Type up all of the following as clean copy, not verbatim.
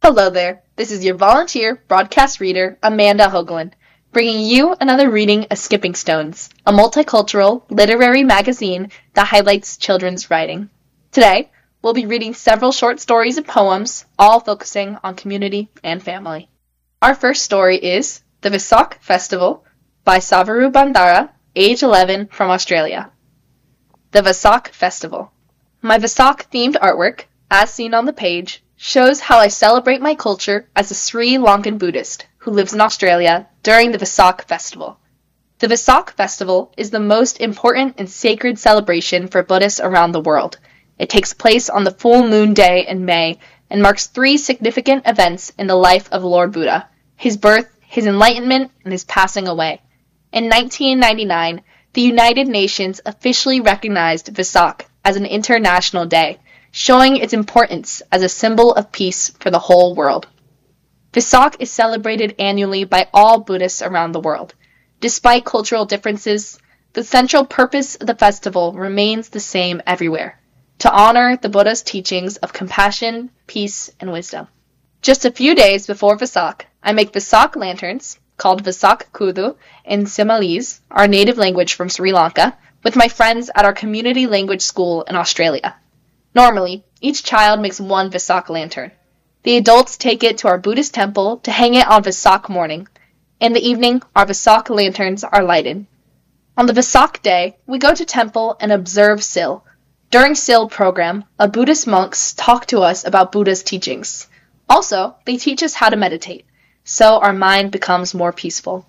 Hello there, this is your volunteer broadcast reader, Amanda Hoagland, bringing you another reading of Skipping Stones, a multicultural literary magazine that highlights children's writing. Today, we'll be reading several short stories and poems, all focusing on community and family. Our first story is The Vesak Festival by Savaru Bandara, age 11, from Australia. The Vesak Festival. My Vesak-themed artwork, as seen on the page, shows how I celebrate my culture as a Sri Lankan Buddhist who lives in Australia during the Vesak Festival. The Vesak Festival is the most important and sacred celebration for Buddhists around the world. It takes place on the full moon day in May and marks 3 significant events in the life of Lord Buddha: his birth, his enlightenment, and his passing away. In 1999, the United Nations officially recognized Vesak as an international day, showing its importance as a symbol of peace for the whole world. Vesak is celebrated annually by all Buddhists around the world. Despite cultural differences, the central purpose of the festival remains the same everywhere: to honor the Buddha's teachings of compassion, peace, and wisdom. Just a few days before Vesak, I make Vesak lanterns, called Vesak Kudu in Sinhalese, our native language from Sri Lanka, with my friends at our community language school in Australia. Normally, each child makes one Vesak lantern. The adults take it to our Buddhist temple to hang it on Vesak morning. In the evening, our Vesak lanterns are lighted. On the Vesak day, we go to temple and observe Sil. During Sil program, a Buddhist monks talk to us about Buddha's teachings. Also, they teach us how to meditate, so our mind becomes more peaceful.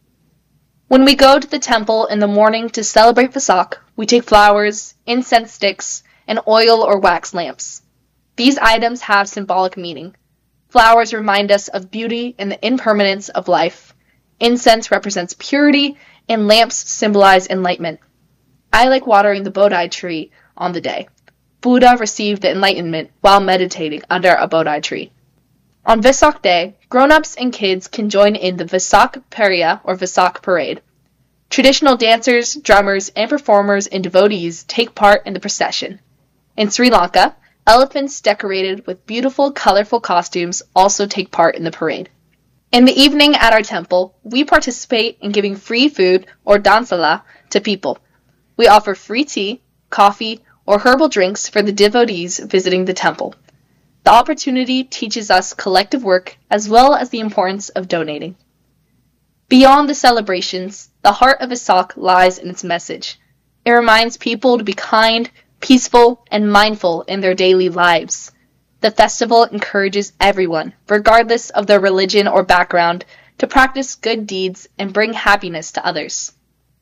When we go to the temple in the morning to celebrate Vesak, we take flowers, incense sticks, and oil or wax lamps. These items have symbolic meaning. Flowers remind us of beauty and the impermanence of life. Incense represents purity, and lamps symbolize enlightenment. I like watering the Bodhi tree on the day. Buddha received the enlightenment while meditating under a Bodhi tree. On Vesak Day, grown-ups and kids can join in the Vesak Pariya or Vesak Parade. Traditional dancers, drummers, and performers and devotees take part in the procession. In Sri Lanka, elephants decorated with beautiful, colorful costumes also take part in the parade. In the evening at our temple, we participate in giving free food or dansala to people. We offer free tea, coffee, or herbal drinks for the devotees visiting the temple. The opportunity teaches us collective work as well as the importance of donating. Beyond the celebrations, the heart of Vesak lies in its message. It reminds people to be kind, peaceful, and mindful in their daily lives. The festival encourages everyone, regardless of their religion or background, to practice good deeds and bring happiness to others.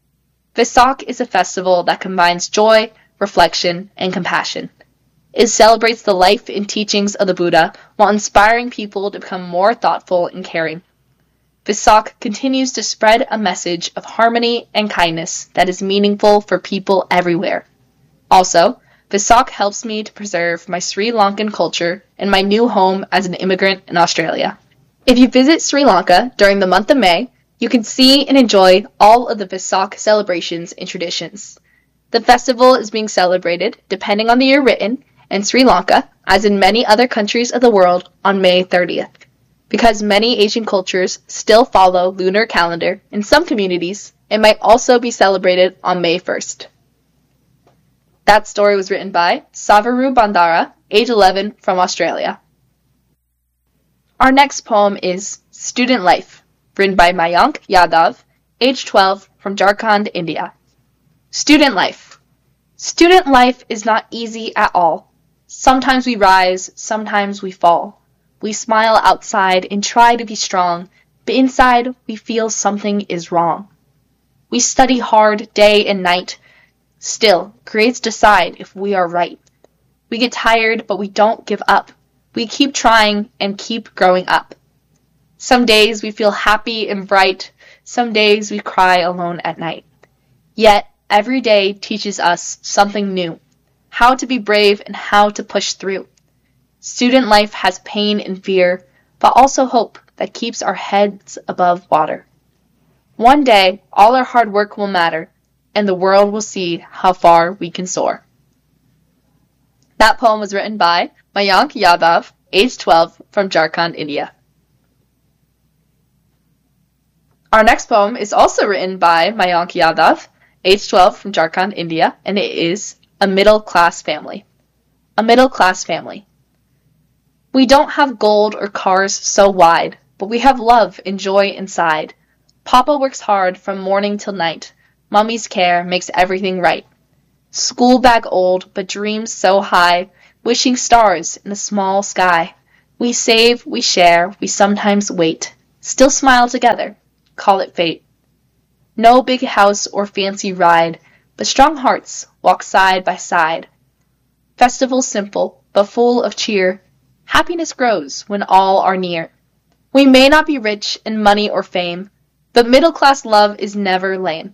Vesak is a festival that combines joy, reflection, and compassion. It celebrates the life and teachings of the Buddha while inspiring people to become more thoughtful and caring. Vesak continues to spread a message of harmony and kindness that is meaningful for people everywhere. Also, Vesak helps me to preserve my Sri Lankan culture in my new home as an immigrant in Australia. If you visit Sri Lanka during the month of May, you can see and enjoy all of the Vesak celebrations and traditions. The festival is being celebrated, depending on the year written, in Sri Lanka, as in many other countries of the world, on May 30th. Because many Asian cultures still follow lunar calendar, in some communities, it might also be celebrated on May 1st. That story was written by Savaru Bandara, age 11, from Australia. Our next poem is Student Life, written by Mayank Yadav, age 12, from Jharkhand, India. Student life. Student life is not easy at all. Sometimes we rise, sometimes we fall. We smile outside and try to be strong, but inside we feel something is wrong. We study hard day and night. Still, grades decide if we are right. We get tired, but we don't give up. We keep trying and keep growing up. Some days we feel happy and bright. Some days we cry alone at night. Yet, every day teaches us something new, how to be brave and how to push through. Student life has pain and fear, but also hope that keeps our heads above water. One day, all our hard work will matter, and the world will see how far we can soar. That poem was written by Mayank Yadav, age 12, from Jharkhand, India. Our next poem is also written by Mayank Yadav, age 12, from Jharkhand, India, and it is A Middle Class Family. A middle class family. We don't have gold or cars so wide, but we have love and joy inside. Papa works hard from morning till night. Mummy's care makes everything right. School bag old, but dreams so high, wishing stars in a small sky. We save, we share, we sometimes wait, still smile together, call it fate. No big house or fancy ride, but strong hearts walk side by side. Festival simple, but full of cheer. Happiness grows when all are near. We may not be rich in money or fame, but middle-class love is never lame.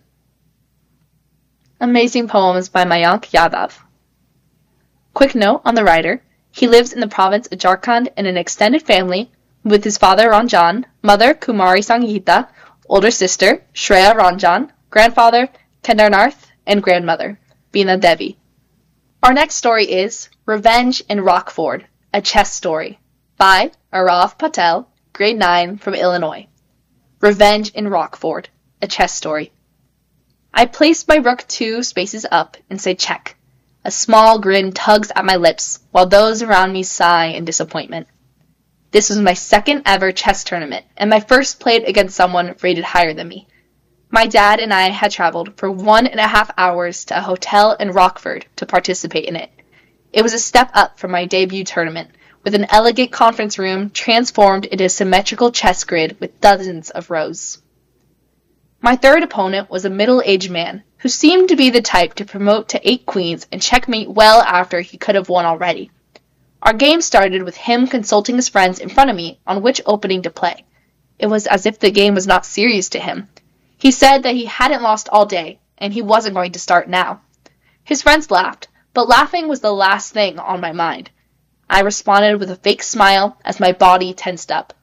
Amazing poems by Mayank Yadav. Quick note on the writer. He lives in the province of Jharkhand in an extended family with his father Ranjan, mother Kumari Sangeeta, older sister Shreya Ranjan, grandfather Kedarnath, and grandmother Beena Devi. Our next story is Revenge in Rockford, a chess story, by Arav Patel, grade 9, from Illinois. Revenge in Rockford, a chess story. I place my rook 2 spaces up and say check. A small grin tugs at my lips, while those around me sigh in disappointment. This was my second ever chess tournament, and my first played against someone rated higher than me. My dad and I had traveled for 1.5 hours to a hotel in Rockford to participate in it. It was a step up from my debut tournament, with an elegant conference room transformed into a symmetrical chess grid with dozens of rows. My third opponent was a middle-aged man, who seemed to be the type to promote to 8 queens and checkmate well after he could have won already. Our game started with him consulting his friends in front of me on which opening to play. It was as if the game was not serious to him. He said that he hadn't lost all day, and he wasn't going to start now. His friends laughed, but laughing was the last thing on my mind. I responded with a fake smile as my body tensed up.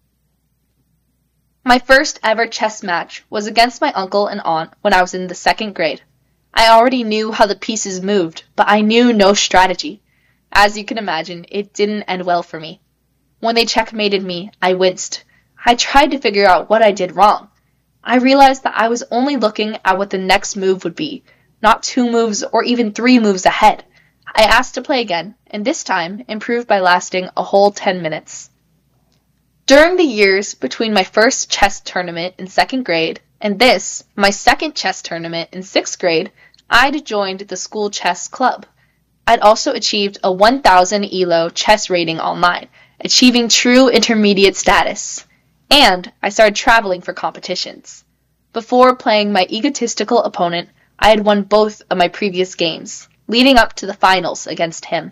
My first ever chess match was against my uncle and aunt when I was in the 2nd grade. I already knew how the pieces moved, but I knew no strategy. As you can imagine, it didn't end well for me. When they checkmated me, I winced. I tried to figure out what I did wrong. I realized that I was only looking at what the next move would be, not 2 moves or even 3 moves ahead. I asked to play again, and this time improved by lasting a whole 10 minutes. During the years between my first chess tournament in 2nd grade and this, my second chess tournament in 6th grade, I'd joined the school chess club. I'd also achieved a 1000 ELO chess rating online, achieving true intermediate status. And I started traveling for competitions. Before playing my egotistical opponent, I had won both of my previous games, leading up to the finals against him.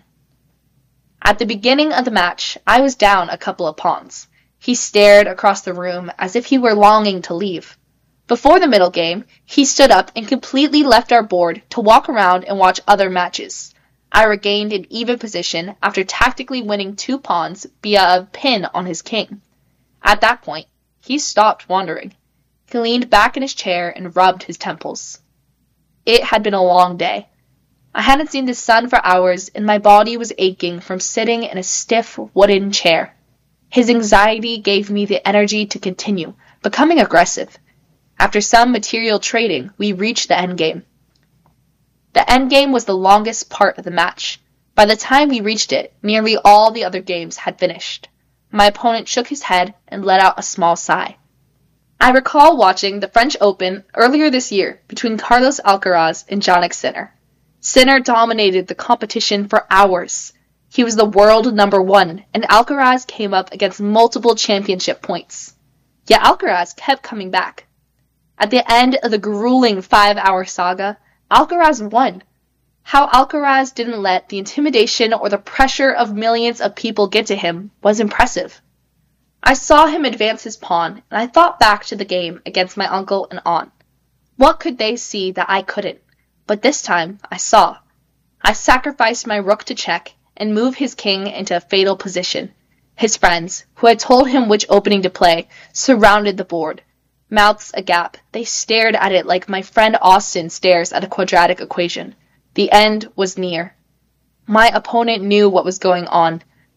At the beginning of the match, I was down a couple of pawns. He stared across the room as if he were longing to leave. Before the middle game, he stood up and completely left our board to walk around and watch other matches. I regained an even position after tactically winning 2 pawns via a pin on his king. At that point, he stopped wandering. He leaned back in his chair and rubbed his temples. It had been a long day. I hadn't seen the sun for hours, and my body was aching from sitting in a stiff wooden chair. His anxiety gave me the energy to continue, becoming aggressive. After some material trading, we reached the endgame. The endgame was the longest part of the match. By the time we reached it, nearly all the other games had finished. My opponent shook his head and let out a small sigh. I recall watching the French Open earlier this year between Carlos Alcaraz and Jannik Sinner. Sinner dominated the competition for hours. He was the world number 1, and Alcaraz came up against multiple championship points. Yet Alcaraz kept coming back. At the end of the grueling 5-hour saga, Alcaraz won. How Alcaraz didn't let the intimidation or the pressure of millions of people get to him was impressive. I saw him advance his pawn, and I thought back to the game against my uncle and aunt. What could they see that I couldn't? But this time, I saw. I sacrificed my rook to check and moved his king into a fatal position. His friends, who had told him which opening to play, surrounded the board. Mouths agape, they stared at it like my friend Austin stares at a quadratic equation. The end was near. My opponent knew what was going on.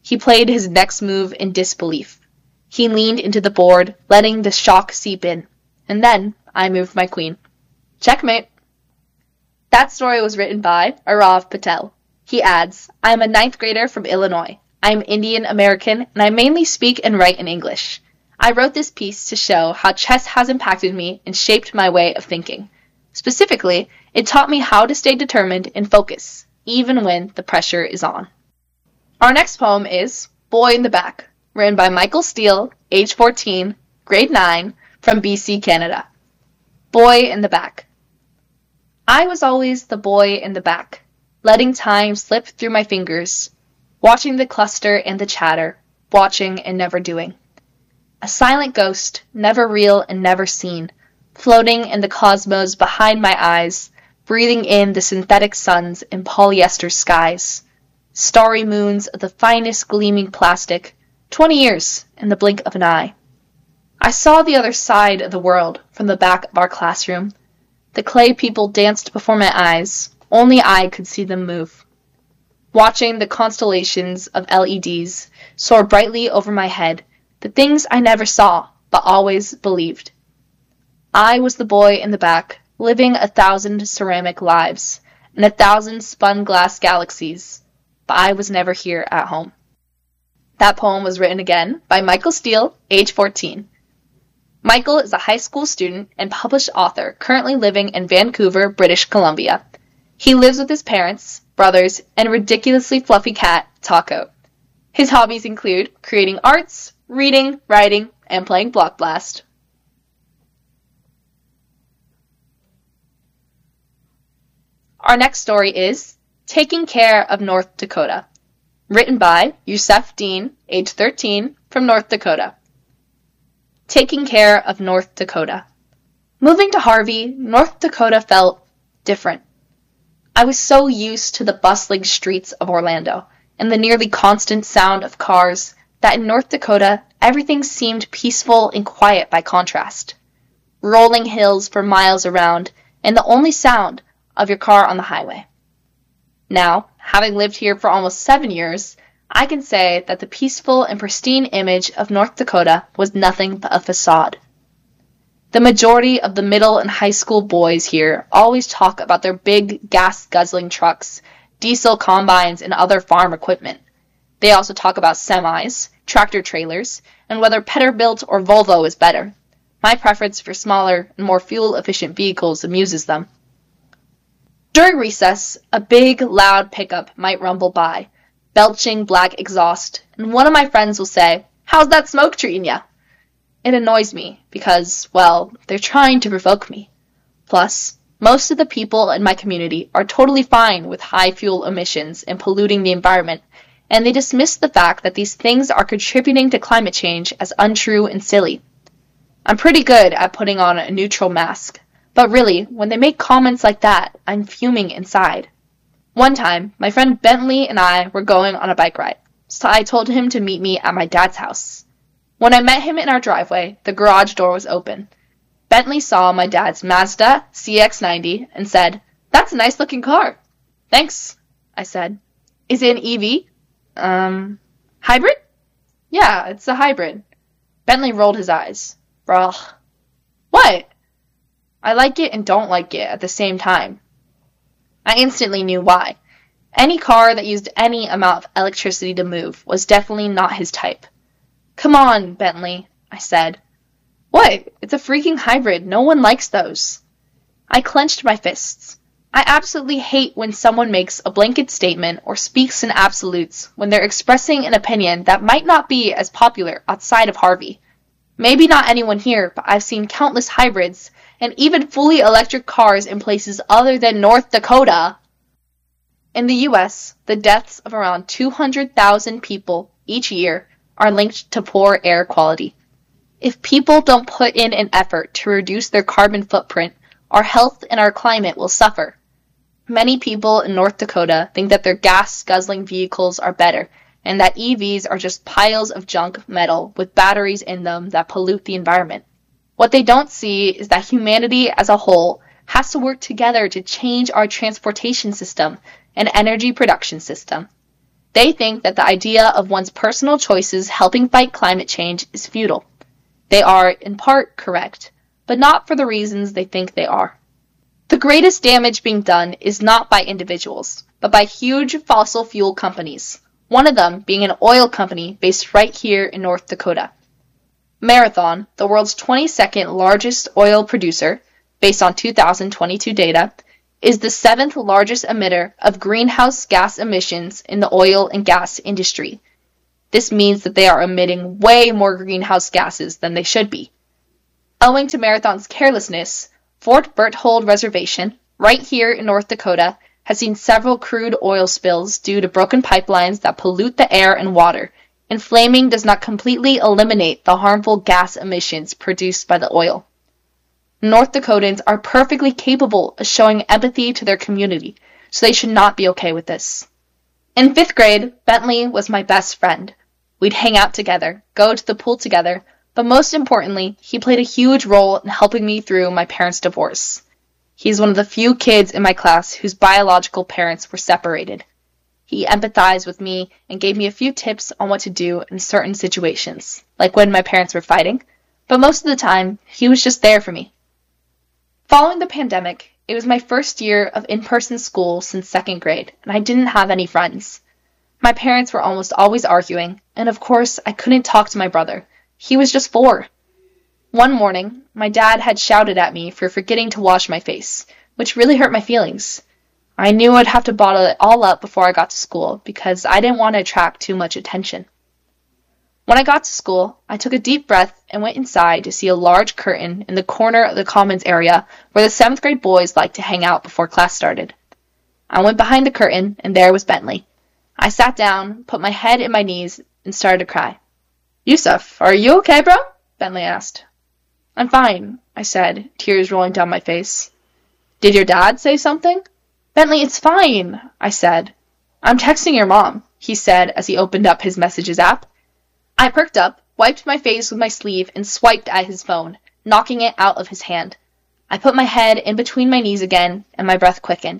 He played his next move in disbelief. He leaned into the board, letting the shock seep in. And then I moved my queen. Checkmate. That story was written by Arav Patel. He adds, I am a 9th grader from Illinois. I am Indian American, and I mainly speak and write in English. I wrote this piece to show how chess has impacted me and shaped my way of thinking. Specifically, it taught me how to stay determined and focus, even when the pressure is on. Our next poem is Boy in the Back, written by Michael Steele, age 14, grade 9, from BC, Canada. Boy in the Back. I was always the boy in the back, letting time slip through my fingers, watching the cluster and the chatter, watching and never doing. A silent ghost, never real and never seen, floating in the cosmos behind my eyes, breathing in the synthetic suns and polyester skies. Starry moons of the finest gleaming plastic, 20 years in the blink of an eye. I saw the other side of the world from the back of our classroom. The clay people danced before my eyes. Only I could see them move. Watching the constellations of LEDs soar brightly over my head, the things I never saw, but always believed. I was the boy in the back, living 1,000 ceramic lives, and 1,000 spun glass galaxies, but I was never here at home. That poem was written again by Michael Steele, age 14. Michael is a high school student and published author currently living in Vancouver, British Columbia. He lives with his parents, brothers, and ridiculously fluffy cat, Taco. His hobbies include creating arts, reading, writing, and playing Block Blast. Our next story is Taking Care of North Dakota, written by Yusef Dean, age 13, from North Dakota. Taking Care of North Dakota. Moving to Harvey, North Dakota felt different. I was so used to the bustling streets of Orlando and the nearly constant sound of cars that in North Dakota, everything seemed peaceful and quiet by contrast. Rolling hills for miles around, and the only sound of your car on the highway. Now, having lived here for almost 7 years, I can say that the peaceful and pristine image of North Dakota was nothing but a facade. The majority of the middle and high school boys here always talk about their big gas-guzzling trucks, diesel combines, and other farm equipment. They also talk about semis, tractor trailers, and whether Peterbilt or Volvo is better. My preference for smaller and more fuel-efficient vehicles amuses them. During recess, a big, loud pickup might rumble by, belching black exhaust, and one of my friends will say, "How's that smoke treating ya?" It annoys me because, well, they're trying to provoke me. Plus, most of the people in my community are totally fine with high fuel emissions and polluting the environment, and they dismiss the fact that these things are contributing to climate change as untrue and silly. I'm pretty good at putting on a neutral mask, but really, when they make comments like that, I'm fuming inside. One time, my friend Bentley and I were going on a bike ride, so I told him to meet me at my dad's house. When I met him in our driveway, the garage door was open. Bentley saw my dad's Mazda CX-90 and said, "That's a nice-looking car." "Thanks," I said. "Is it an EV?" Hybrid?" "Yeah, it's a hybrid." Bentley rolled his eyes. "Bruh." "What?" "I like it and don't like it at the same time." I instantly knew why. Any car that used any amount of electricity to move was definitely not his type. "Come on, Bentley," I said. "What? It's a freaking hybrid. No one likes those." I clenched my fists. I absolutely hate when someone makes a blanket statement or speaks in absolutes when they're expressing an opinion that might not be as popular outside of Harvey. Maybe not anyone here, but I've seen countless hybrids and even fully electric cars in places other than North Dakota. In the U.S., the deaths of around 200,000 people each year are linked to poor air quality. If people don't put in an effort to reduce their carbon footprint, our health and our climate will suffer. Many people in North Dakota think that their gas-guzzling vehicles are better, and that EVs are just piles of junk metal with batteries in them that pollute the environment. What they don't see is that humanity as a whole has to work together to change our transportation system and energy production system. They think that the idea of one's personal choices helping fight climate change is futile. They are, in part, correct, but not for the reasons they think they are. The greatest damage being done is not by individuals, but by huge fossil fuel companies, one of them being an oil company based right here in North Dakota. Marathon, the world's 22nd largest oil producer, based on 2022 data, is the 7th largest emitter of greenhouse gas emissions in the oil and gas industry. This means that they are emitting way more greenhouse gases than they should be. Owing to Marathon's carelessness, Fort Berthold Reservation, right here in North Dakota, has seen several crude oil spills due to broken pipelines that pollute the air and water, and flaming does not completely eliminate the harmful gas emissions produced by the oil. North Dakotans are perfectly capable of showing empathy to their community, so they should not be okay with this. In 5th grade, Bentley was my best friend. We'd hang out together, go to the pool together, but most importantly, he played a huge role in helping me through my parents' divorce. He's one of the few kids in my class whose biological parents were separated. He empathized with me and gave me a few tips on what to do in certain situations, like when my parents were fighting, but most of the time, he was just there for me. Following the pandemic, it was my first year of in-person school since 2nd grade, and I didn't have any friends. My parents were almost always arguing, and of course, I couldn't talk to my brother. He was just 4. One morning, my dad had shouted at me for forgetting to wash my face, which really hurt my feelings. I knew I'd have to bottle it all up before I got to school, because I didn't want to attract too much attention. When I got to school, I took a deep breath and went inside to see a large curtain in the corner of the commons area where the 7th grade boys liked to hang out before class started. I went behind the curtain, and there was Bentley. I sat down, put my head in my knees, and started to cry. "Yusuf, are you okay, bro?" Bentley asked. "I'm fine," I said, tears rolling down my face. "Did your dad say something?" "Bentley, it's fine," I said. "I'm texting your mom," he said as he opened up his messages app. I perked up, wiped my face with my sleeve, and swiped at his phone, knocking it out of his hand. I put my head in between my knees again, and my breath quickened.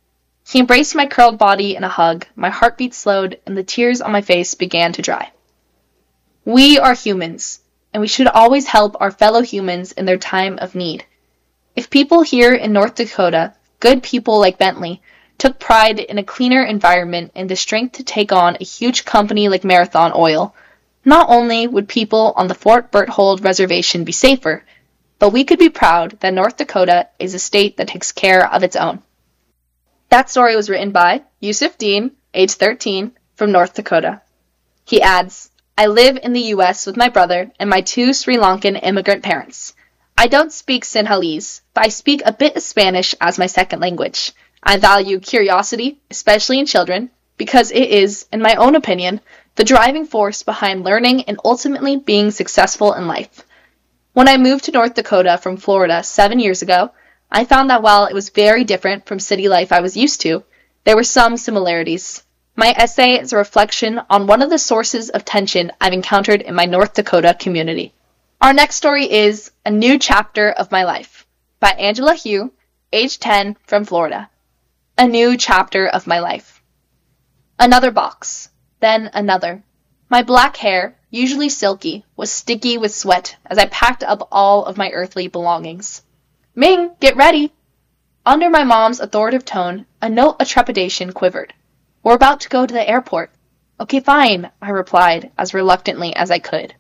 He embraced my curled body in a hug, my heartbeat slowed, and the tears on my face began to dry. We are humans, and we should always help our fellow humans in their time of need. If people here in North Dakota, good people like Bentley, took pride in a cleaner environment and the strength to take on a huge company like Marathon Oil, not only would people on the Fort Berthold Reservation be safer, but we could be proud that North Dakota is a state that takes care of its own. That story was written by Yusuf Dean, age 13, from North Dakota. He adds, "I live in the U.S. with my brother and my 2 Sri Lankan immigrant parents. I don't speak Sinhalese, but I speak a bit of Spanish as my second language. I value curiosity, especially in children, because it is, in my own opinion, the driving force behind learning and ultimately being successful in life. When I moved to North Dakota from Florida 7 years ago, I found that while it was very different from city life I was used to, there were some similarities. My essay is a reflection on one of the sources of tension I've encountered in my North Dakota community." Our next story is A New Chapter of My Life by Angela Hugh, age 10, from Florida. A new chapter of my life. Another box. Then another. My black hair, usually silky, was sticky with sweat as I packed up all of my earthly belongings. "Ming, get ready!" Under my mom's authoritative tone, a note of trepidation quivered. "We're about to go to the airport." "Okay, fine," I replied, as reluctantly as I could.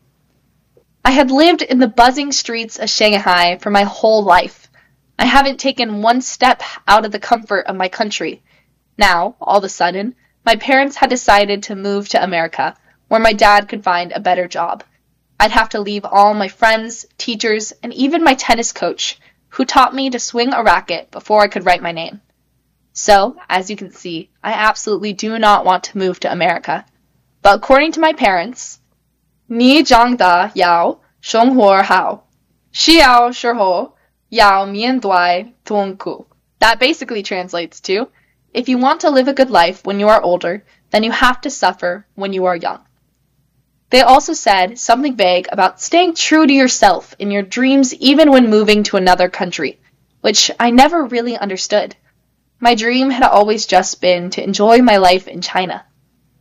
I had lived in the buzzing streets of Shanghai for my whole life. I haven't taken one step out of the comfort of my country. Now, all of a sudden, my parents had decided to move to America, where my dad could find a better job. I'd have to leave all my friends, teachers, and even my tennis coach, who taught me to swing a racket before I could write my name. So, as you can see, I absolutely do not want to move to America. But according to my parents, "Ni zhang da yao, sheng huo hao. Xiao shi yao mian dui tuan ku." That basically translates to, if you want to live a good life when you are older, then you have to suffer when you are young. They also said something vague about staying true to yourself in your dreams even when moving to another country, which I never really understood. My dream had always just been to enjoy my life in China.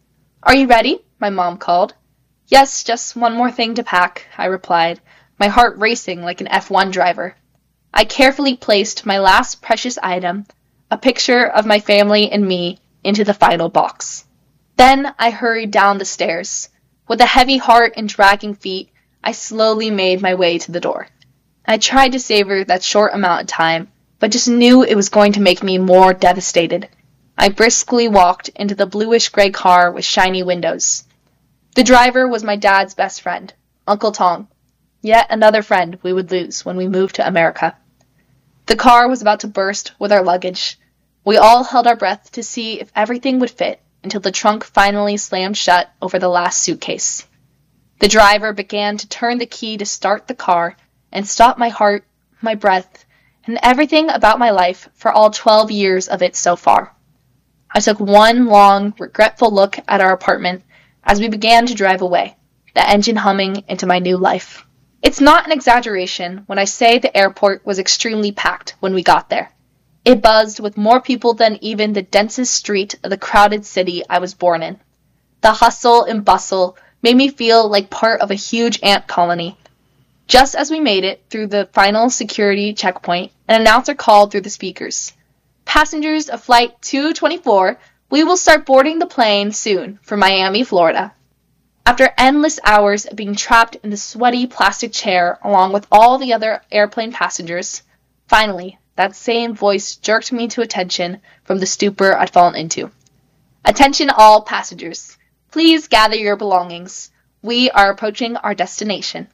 "Are you ready?" my mom called. "Yes, just one more thing to pack," I replied, my heart racing like an F1 driver. I carefully placed my last precious item, a picture of my family and me, into the final box. Then I hurried down the stairs. With a heavy heart and dragging feet, I slowly made my way to the door. I tried to savor that short amount of time, but just knew it was going to make me more devastated. I briskly walked into the bluish-gray car with shiny windows. The driver was my dad's best friend, Uncle Tom. Yet another friend we would lose when we moved to America. The car was about to burst with our luggage. We all held our breath to see if everything would fit until the trunk finally slammed shut over the last suitcase. The driver began to turn the key to start the car and stop my heart, my breath, and everything about my life for all 12 years of it so far. I took one long, regretful look at our apartment as we began to drive away, the engine humming into my new life. It's not an exaggeration when I say the airport was extremely packed when we got there. It buzzed with more people than even the densest street of the crowded city I was born in. The hustle and bustle made me feel like part of a huge ant colony. Just as we made it through the final security checkpoint, an announcer called through the speakers. "Passengers of Flight 224, we will start boarding the plane soon for Miami, Florida." After endless hours of being trapped in the sweaty plastic chair along with all the other airplane passengers, finally, that same voice jerked me to attention from the stupor I'd fallen into. "Attention all passengers. Please gather your belongings. We are approaching our destination."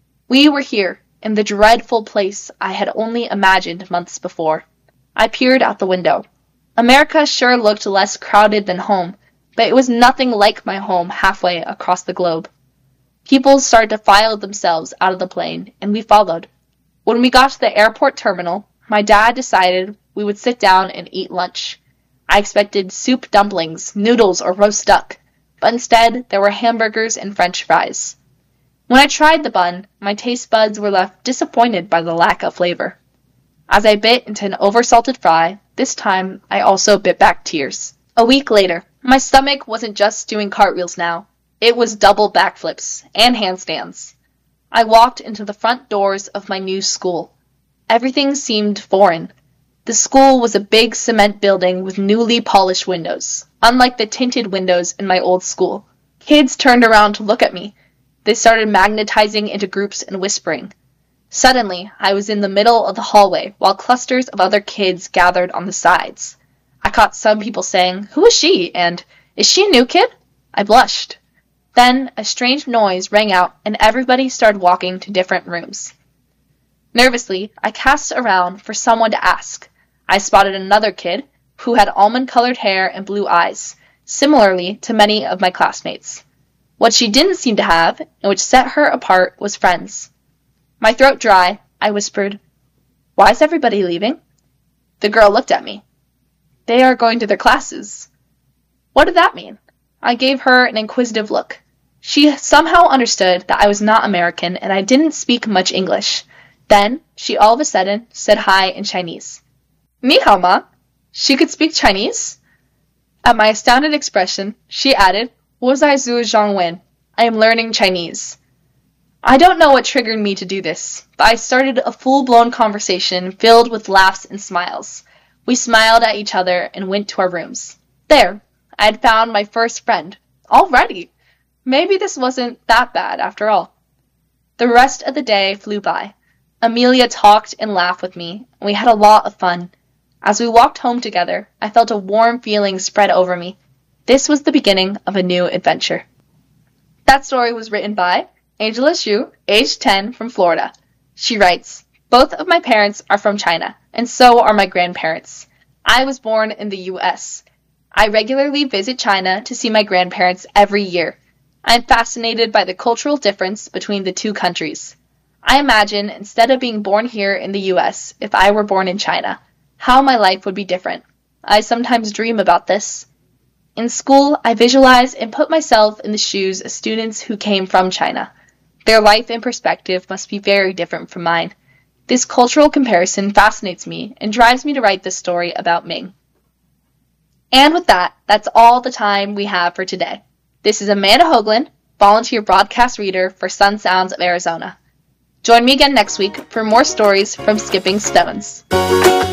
We were here, in the dreadful place I had only imagined months before. I peered out the window. America sure looked less crowded than home, but it was nothing like my home halfway across the globe. People started to file themselves out of the plane, and we followed. When we got to the airport terminal, my dad decided we would sit down and eat lunch. I expected soup dumplings, noodles, or roast duck, but instead there were hamburgers and French fries. When I tried the bun, my taste buds were left disappointed by the lack of flavor. As I bit into an oversalted fry, this time I also bit back tears. A week later, my stomach wasn't just doing cartwheels now. It was double backflips and handstands. I walked into the front doors of my new school. Everything seemed foreign. The school was a big cement building with newly polished windows, unlike the tinted windows in my old school. Kids turned around to look at me. They started magnetizing into groups and whispering. Suddenly, I was in the middle of the hallway while clusters of other kids gathered on the sides. I caught some people saying, "Who is she?" and "Is she a new kid?" I blushed. Then a strange noise rang out and everybody started walking to different rooms. Nervously, I cast around for someone to ask. I spotted another kid who had almond-colored hair and blue eyes, similarly to many of my classmates. What she didn't seem to have, and which set her apart, was friends. My throat dry, I whispered, "Why is everybody leaving?" The girl looked at me. "They are going to their classes." What did that mean? I gave her an inquisitive look. She somehow understood that I was not American and I didn't speak much English. Then, she all of a sudden said hi in Chinese. "Ni hao ma?" She could speak Chinese? At my astounded expression, she added, "Wo zai zu zhang wen." I am learning Chinese. I don't know what triggered me to do this, but I started a full-blown conversation filled with laughs and smiles. We smiled at each other and went to our rooms. There, I had found my first friend. Already! Maybe this wasn't that bad after all. The rest of the day flew by. Amelia talked and laughed with me, and we had a lot of fun. As we walked home together, I felt a warm feeling spread over me. This was the beginning of a new adventure. That story was written by Angela Xu, age 10, from Florida. She writes, "Both of my parents are from China, and so are my grandparents. I was born in the U.S. I regularly visit China to see my grandparents every year. I am fascinated by the cultural difference between the two countries. I imagine, instead of being born here in the U.S., if I were born in China, how my life would be different. I sometimes dream about this. In school, I visualize and put myself in the shoes of students who came from China. Their life and perspective must be very different from mine. This cultural comparison fascinates me and drives me to write this story about Ming." And with that, that's all the time we have for today. This is Amanda Hoagland, volunteer broadcast reader for Sun Sounds of Arizona. Join me again next week for more stories from Skipping Stones.